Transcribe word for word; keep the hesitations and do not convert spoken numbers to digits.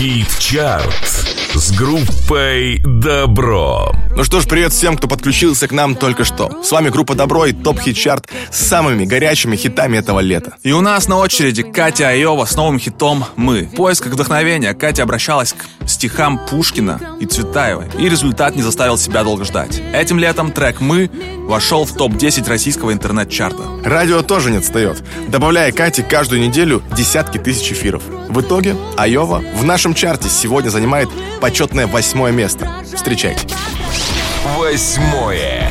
Хит-чарт с группой «Добро». Ну что ж, привет всем, кто подключился к нам только что. С вами группа «Добро» и ТОП Хит-чарт с самыми горячими хитами этого лета. И у нас на очереди Катя Айова с новым хитом «Мы». В поисках вдохновения Катя обращалась к стихам Пушкина и Цветаевой, и результат не заставил себя долго ждать. Этим летом трек «Мы» вошел в топ десять российского интернет-чарта. Радио тоже не отстает, добавляя Кате каждую неделю десятки тысяч эфиров. В итоге Айова в нашем чарте сегодня занимает почетное восьмое место. Встречайте. Восьмое.